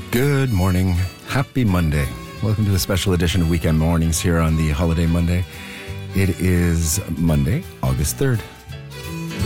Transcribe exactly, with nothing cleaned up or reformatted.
Good morning. Happy Monday. Welcome to a special edition of Weekend Mornings here on the holiday Monday. It is Monday, August third.